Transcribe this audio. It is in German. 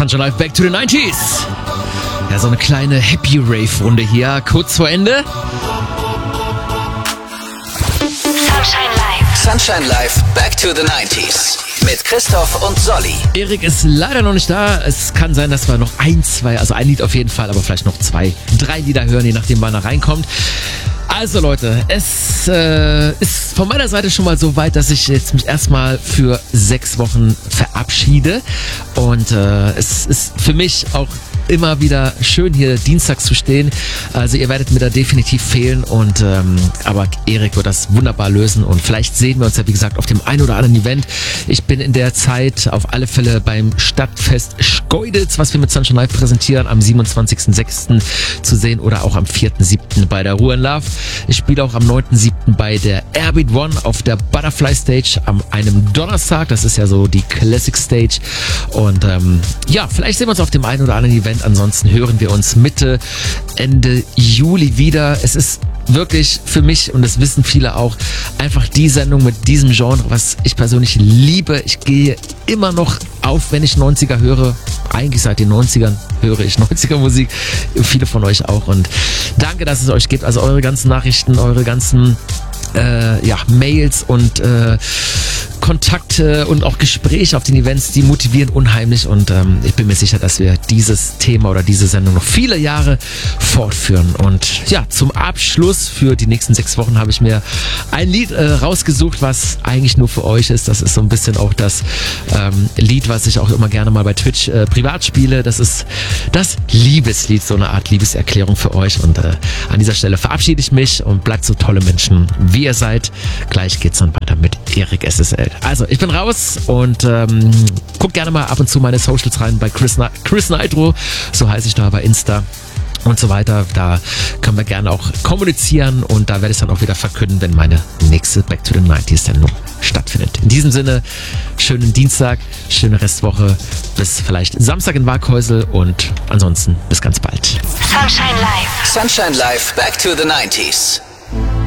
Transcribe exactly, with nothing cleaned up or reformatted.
Sunshine Live Back to the nineties. Ja, so eine kleine Happy Rave-Runde hier, kurz vor Ende. Sunshine Live. Sunshine Live Back to the nineties. Mit Christoph und Solly. Erik ist leider noch nicht da. Es kann sein, dass wir noch ein, zwei, also ein Lied auf jeden Fall, aber vielleicht noch zwei, drei Lieder hören, je nachdem, wann er reinkommt. Also Leute, es äh, ist von meiner Seite schon mal so weit, dass ich jetzt mich erstmal für sechs Wochen verabschiede. Und äh, es ist für mich auch immer wieder schön, hier dienstags zu stehen. Also ihr werdet mir da definitiv fehlen. Und ähm, aber Erik wird das wunderbar lösen. Und vielleicht sehen wir uns ja, wie gesagt, auf dem einen oder anderen Event. Ich bin in der Zeit auf alle Fälle beim Stadtfest Schkeuditz, was wir mit Sunshine Live präsentieren, am siebenundzwanzigsten sechsten zu sehen oder auch am vierten siebten bei der Ruhe in Love. Ich spiele auch am neunten siebten bei der Airbeat One auf der Butterfly Stage am einem Donnerstag. Das ist ja so die Classic Stage. Und ähm, ja, vielleicht sehen wir uns auf dem einen oder anderen Event. Ansonsten hören wir uns Mitte, Ende Juli wieder. Es ist wirklich für mich, und das wissen viele auch, einfach die Sendung mit diesem Genre, was ich persönlich liebe. Ich gehe immer noch auf, wenn ich neunziger höre. Eigentlich seit den neunzigern höre ich neunziger Musik. Viele von euch auch. Und danke, dass es euch gibt. Also eure ganzen Nachrichten, eure ganzen äh, ja, Mails und äh, Kontakte und auch Gespräche auf den Events, die motivieren unheimlich. Und ähm, ich bin mir sicher, dass wir dieses Thema oder diese Sendung noch viele Jahre fortführen. Und ja, zum Abschluss für die nächsten sechs Wochen habe ich mir ein Lied äh, rausgesucht, was eigentlich nur für euch ist. Das ist so ein bisschen auch das ähm, Lied, was ich auch immer gerne mal bei Twitch äh, privat spiele. Das ist das Liebeslied, so eine Art Liebeserklärung für euch. Und äh, an dieser Stelle verabschiede ich mich und bleibt so tolle Menschen, wie ihr seid. Gleich geht's dann weiter mit Erik S S L. Also, ich bin raus und ähm, guck gerne mal ab und zu meine Socials rein bei Chris, Na- Chris Nitro, so heiße ich da bei Insta und so weiter. Da können wir gerne auch kommunizieren und da werde ich dann auch wieder verkünden, wenn meine nächste Back to the nineties Sendung stattfindet. In diesem Sinne, schönen Dienstag, schöne Restwoche, bis vielleicht Samstag in Waghäusel und ansonsten bis ganz bald. Sunshine Live. Sunshine Live Back to the nineties.